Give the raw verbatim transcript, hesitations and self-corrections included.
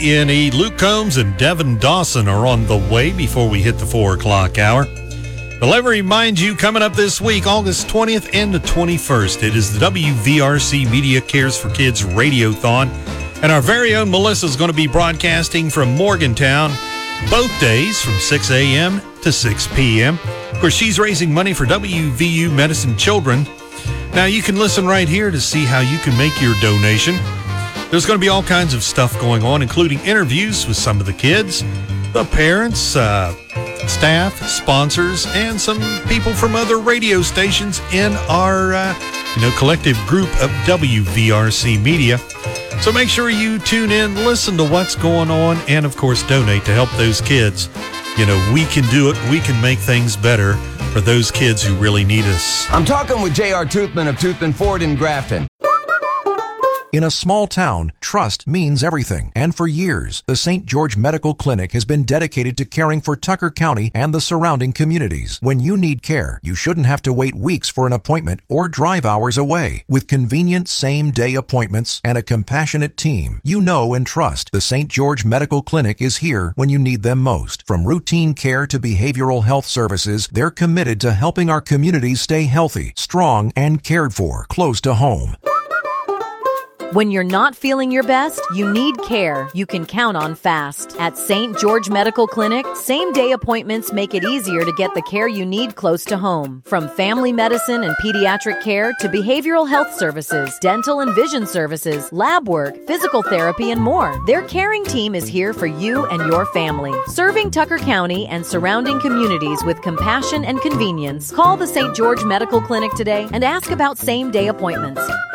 E and E, Luke Combs and Devin Dawson are on the way before we hit the four o'clock hour. But let me remind you, coming up this week, August twentieth and the twenty-first, it is the W V R C Media Cares for Kids Radiothon. And our very own Melissa is going to be broadcasting from Morgantown both days from six a.m. to six p.m. Of course, she's raising money for W V U Medicine Children. Now, you can listen right here to see how you can make your donation. There's going to be all kinds of stuff going on, including interviews with some of the kids, the parents, uh, staff, sponsors, and some people from other radio stations in our uh, you know, collective group of W V R C Media. So make sure you tune in, listen to what's going on, and, of course, donate to help those kids. You know, we can do it. We can make things better for those kids who really need us. I'm talking with J R. Toothman of Toothman Ford in Grafton. In a small town, trust means everything. And for years, the Saint George Medical Clinic has been dedicated to caring for Tucker County and the surrounding communities. When you need care, you shouldn't have to wait weeks for an appointment or drive hours away. With convenient same-day appointments and a compassionate team, you know and trust the Saint George Medical Clinic is here when you need them most. From routine care to behavioral health services, they're committed to helping our communities stay healthy, strong, and cared for, close to home. When you're not feeling your best, you need care you can count on fast. At Saint George Medical Clinic, same-day appointments make it easier to get the care you need close to home. From family medicine and pediatric care to behavioral health services, dental and vision services, lab work, physical therapy, and more, their caring team is here for you and your family. Serving Tucker County and surrounding communities with compassion and convenience, call the Saint George Medical Clinic today and ask about same-day appointments.